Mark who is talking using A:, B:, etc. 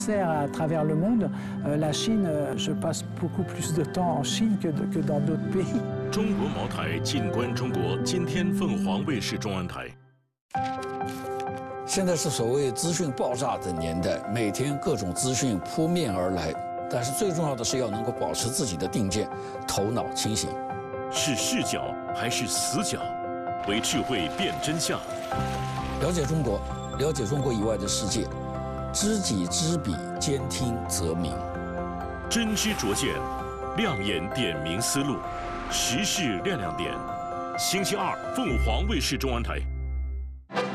A: À travers le monde, la Chine, je passe beaucoup plus de temps en Chine que dans d'autres pays.
B: 中国茅台，静观中国。今天凤凰卫视中文台。
C: 现在是所谓资讯爆炸的年代，每天各种资讯扑面而来，但是最重要的是要能够保持自己的定见，头脑清醒。
B: 是视角还是死角？为智慧辨真相。
C: 了解中国，了解中国以外的世界。 知己知彼，兼听则明。
B: 真知灼见，亮眼点明思路，时事亮亮点。星期二，凤凰卫视中文台。